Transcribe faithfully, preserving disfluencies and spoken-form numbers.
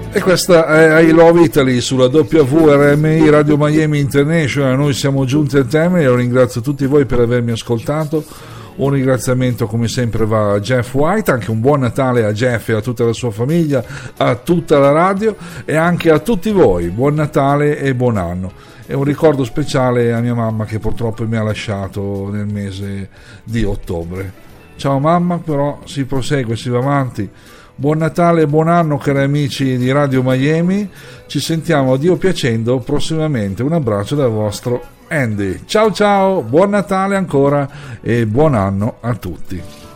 E questa è I Love Italy sulla W R M I Radio Miami International. Noi siamo giunti al termine. Io ringrazio tutti voi per avermi ascoltato. Un ringraziamento come sempre va a Jeff White, anche un buon Natale a Jeff e a tutta la sua famiglia, a tutta la radio e anche a tutti voi. Buon Natale e buon anno. E un ricordo speciale a mia mamma che purtroppo mi ha lasciato nel mese di ottobre. Ciao mamma, però si prosegue, si va avanti. Buon Natale e buon anno cari amici di Radio Miami, ci sentiamo Dio piacendo prossimamente, un abbraccio dal vostro Andy, ciao ciao, buon Natale ancora e buon anno a tutti.